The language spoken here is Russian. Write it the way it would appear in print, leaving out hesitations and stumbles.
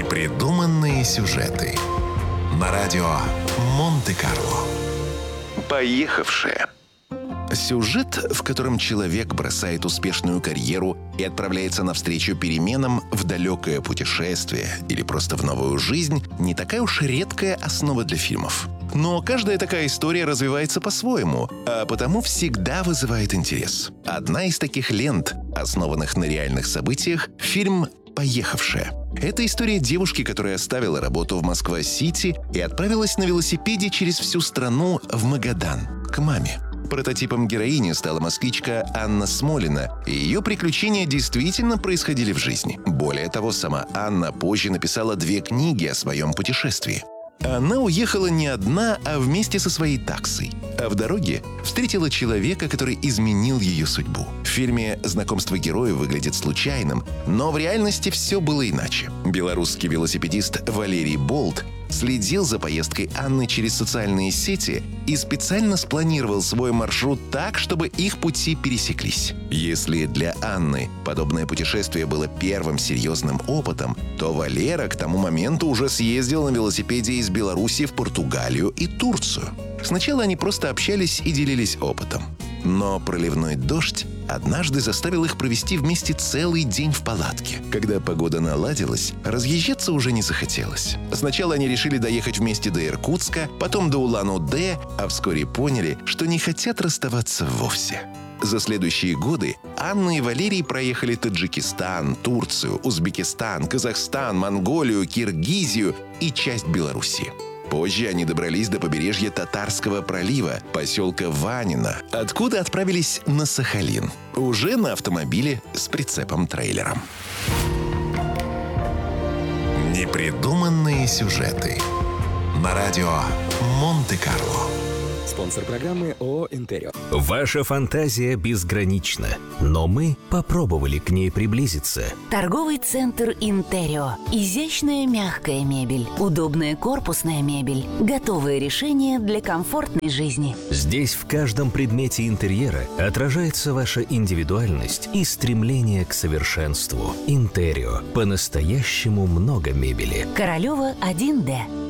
Непридуманные сюжеты на радио Монте-Карло. Поехавшие. Сюжет, в котором человек бросает успешную карьеру и отправляется навстречу переменам в далекое путешествие или просто в новую жизнь, не такая уж редкая основа для фильмов. Но каждая такая история развивается по-своему, а потому всегда вызывает интерес. Одна из таких лент, основанных на реальных событиях, фильм «Поехавшая». Это история девушки, которая оставила работу в Москва-Сити и отправилась на велосипеде через всю страну в Магадан, к маме. Прототипом героини стала москвичка Анна Смолина, и ее приключения действительно происходили в жизни. Более того, сама Анна позже написала 2 книги о своем путешествии. Она уехала не одна, а вместе со своей таксой. А в дороге встретила человека, который изменил ее судьбу. В фильме знакомство героев выглядит случайным, но в реальности все было иначе. Белорусский велосипедист Валерий Болт следил за поездкой Анны через социальные сети и специально спланировал свой маршрут так, чтобы их пути пересеклись. Если для Анны подобное путешествие было первым серьезным опытом, то Валера к тому моменту уже съездил на велосипеде из Беларуси в Португалию и Турцию. Сначала они просто общались и делились опытом. Но проливной дождь однажды заставил их провести вместе целый день в палатке. Когда погода наладилась, разъезжаться уже не захотелось. Сначала они решили доехать вместе до Иркутска, потом до Улан-Удэ, а вскоре поняли, что не хотят расставаться вовсе. За следующие годы Анна и Валерий проехали Таджикистан, Турцию, Узбекистан, Казахстан, Монголию, Киргизию и часть Беларуси. Позже они добрались до побережья Татарского пролива, поселка Ванино, откуда отправились на Сахалин, уже на автомобиле с прицепом-трейлером. Непридуманные сюжеты на радио Монте-Карло. Спонсор программы ООО «Интерио». Ваша фантазия безгранична, но мы попробовали к ней приблизиться. Торговый центр «Интерио». Изящная мягкая мебель, удобная корпусная мебель, готовые решения для комфортной жизни. Здесь в каждом предмете интерьера отражается ваша индивидуальность и стремление к совершенству. «Интерио». По-настоящему много мебели. Королева 1Д.